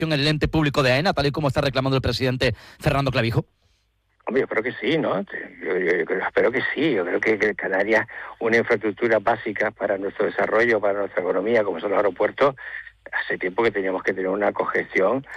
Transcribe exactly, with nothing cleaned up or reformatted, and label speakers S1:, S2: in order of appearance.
S1: en el ente público de AENA, tal y como está reclamando el presidente Fernando Clavijo?
S2: Hombre, yo creo que sí, ¿no? Yo, yo, yo creo, espero que sí. Yo creo que, que Canarias, una infraestructura básica para nuestro desarrollo, para nuestra economía, como son los aeropuertos, hace tiempo que teníamos que tener una cogestión